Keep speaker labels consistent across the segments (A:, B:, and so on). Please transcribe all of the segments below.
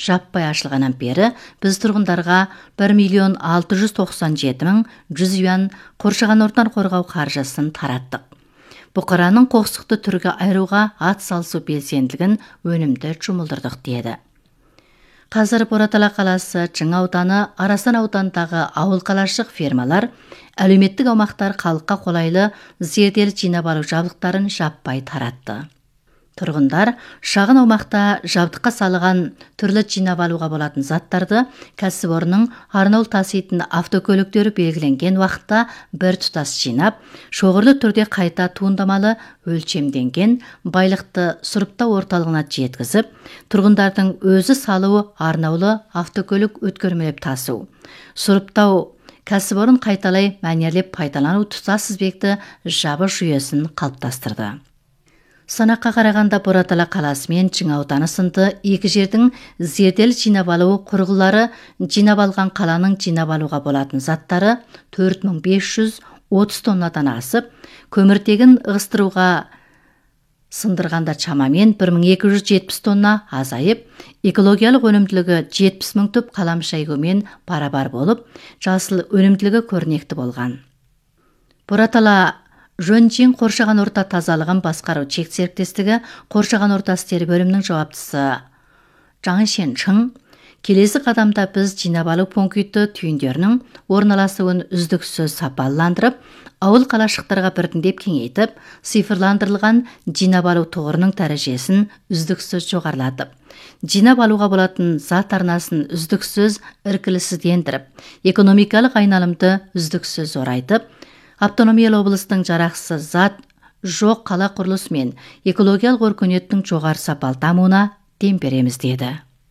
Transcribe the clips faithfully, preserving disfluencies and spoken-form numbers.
A: жаппай ашылғаннан бері біз тұрғындарға бір миллион алты жүз тоқсан жеті мың жүз юан қоршаған ортаны қорғау қаржысын тараттық. Бұқараның қоқсықты түрге айыруға ат салысу белсенділігін өнімді жұмылдырдық деді. Қазір Боратала қаласы, Жаңа ауданы, Арасан ауданындағы ауыл қалашық фермалар әлеуметтік аумақтар халыққа қолайлы зерделі жинап алу жабдықтарын жаппай таратты. Тұрғындар шағын аумақта жабдыққа салған түрлі жинап алуға болатын заттарды кәсіпорынның арнаулы таситын автокөліктері белгіленген уақытта бір тұтас жинап, шоғырлы түрде қайта туындамалы өлшемденген байлықты сұрыптау орталығына жеткізіп, тұрғындардың өзі салуы арнаулы автокөлік өткермелеп тасу. Сұрыптау кәсіпорын қайталай мәнерлеп пайдалану тұтас тізбекті жабы жүйесін қалыптастырды. Санаққа қарағанда Боратала қаласы мен Жаңа ауданы сынды екі жердің зерделі жинап алу құрылғылары жинап алған қаланың жинап алуға болатын заттары төрт мың бес жүз отыз тоннадан асып, көміртегін ығыстыруға сындырғанда шамамен бір мың екі жүз жетпіс тонна азайып, экологиялық өнімділігі жетпіс мың түп қаламша егумен барабар болып, жасыл өнімділігі көрнекті болған. Боратала Жөнжен қоршаған орта тазалығын басқару чек серіктестігі қоршаған орта істері бөлімінің жауаптысы Жаңы Шенчың, келесі қадамда біз жинап алу пункті түйіндерінің орналасуын үздіксіз сапаландырып, ауыл қалашықтарға біртіндеп кеңейтіп, цифрландырылған жинап алу тұғырының дәрежесін үздіксіз жоғарылатып, жинап алуға болатын зат арнасын үздіксіз іркілісіздендіріп, экономикалық айналымды үздіксіз орайтып, автономиялы облыстың жарақсыз зат жоқ қала құрылысы мен экологиялық өркениеттің жоғары сапалы дамуына дем береміз деді.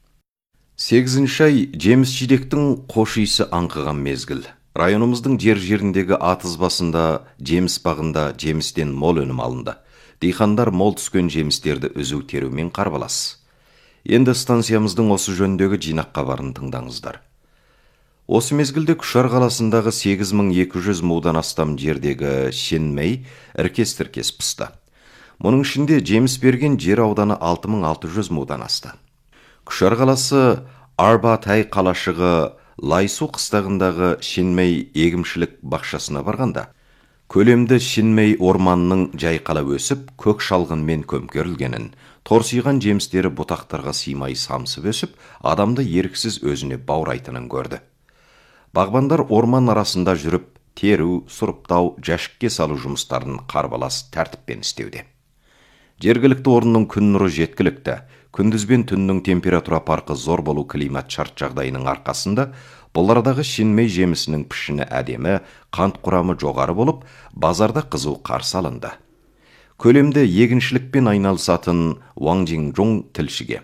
B: сегізінші ай жеміс жидектің қош иісі аңқыған мезгіл. Районымыздың жер-жеріндегі атыз басында, жеміс бағында жемістен мол өнім алынды. Диқандар мол түскен жемістерді үзу терумен қарбалас. Енді станциямыздың осы жөндегі жинақ хабарын тыңдаңыздар. Осы мезгілде Күшар қаласындағы сегіз мың екі жүз мудан астам жердегі Шенмей іркес-тіркес пысты. Мұның ішінде жеміс берген жер ауданы алты мың алты жүз мудан асты. Күшар қаласы Арба-тай қалашығы Лайсу қыстағындағы Шенмей егімшілік бақшасына барғанда, көлемді Шенмей орманның жайқала өсіп, көк шалғынмен көмкерілгенін, торсиған жемістері бұтақтарға симай самсып өсіп, адамды еріксіз өзіне баурайтынын көрді. Бағбандар орман арасында жүріп, теру, сұрыптау, жәшікке салу жұмыстарын қарбалас тәртіппен істеуде. Жергілікті орынның күн нұры жеткілікті, күндіз бен түннің температура парқы зор болу климат шарт жағдайының арқасында, бұлардағы Шенмей жемісінің пішіні әдемі, қант құрамы жоғары болып, базарда қызу қарсы алынды. Көлемді егіншілікпен айналысатын Уаң Жинжоң тілшіге: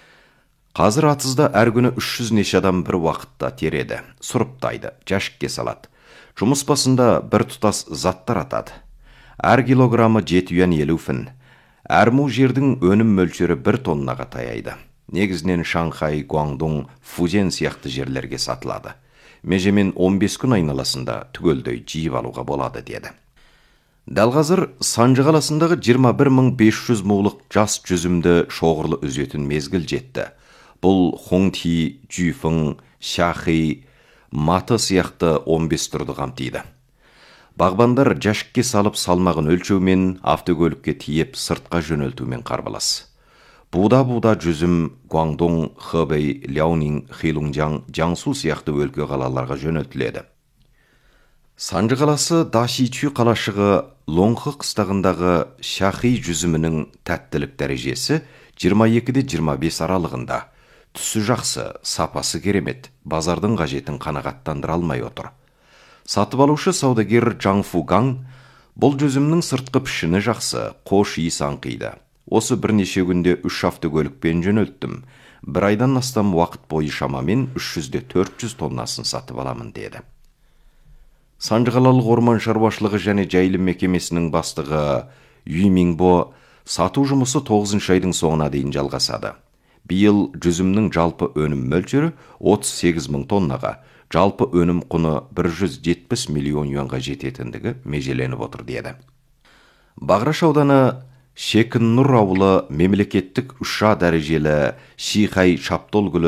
B: қазір атызда әр күні үш жүз неше адам бір уақытта тереді, сұрыптайды, жәшікке салады. Жұмыс басында бір тұтас заттар атады. Әр килограммы жеті юан елу фін. Әр му жердің өнім мөлшері бір тоннаға таяйды. Негізінен Шанхай, Гуаңдоң, Фузен сияқты жерлерге сатылады. Межемен он бес күн айналасында түгелдей жиып алуға болады деді. Дәл қазір Санжы қаласындағы жиырма бір мың бес жүз мулық жас жүзімді шоғырлы үзетін мезгіл жетті. Бұл Хоңти, Жүйфің, Шахи, Маты сияқты он бес түрді қамтиды. Бағбандар жәшікке салып салмағын өлшеумен, автокөлікке тиеп сыртқа жөнелтумен қарбалас. Буда-буда жүзім Гуаңдоң, Хэбэй, Ляонин, Хилунжаң, Жаңсу сияқты өлке қалаларға жөнелтіледі. Санжы қаласы Дашичу қалашығы Лоңқы қыстағындағы Шахи жүзімінің тәттілік дәрежесі жиырма екі де жиырма бес аралығында. Түсі жақсы, сапасы керемет, базардың қажетін қанағаттандыра алмай отыр. Сатып алушы саудагер Жаң Фугаң, бұл жүзімнің сыртқы пішіні жақсы, қош иіс аңқиды. Осы бірнеше күнде үш автокөлікпен жөнелттім. Бір айдан астам уақыт бойы шамамен үш жүз де төрт жүз тоннасын сатып аламын деді. Санжы қалалық орман шаруашылығы және жайылым мекемесінің бастығы Юй Минбо сату жұмысы тоғызыншы айдың соңына дейін жалғасады. Биыл жүзімнің жалпы өнім мөлшері отыз сегіз мың тоннаға, жалпы өнім құны бір жүз жетпіс миллион юанға жететіндігі межеленіп отыр деді. Бағраш ауданы Шекін Нұр ауылы мемлекеттік үш А дәрежелі Шихай Шаптол гүлі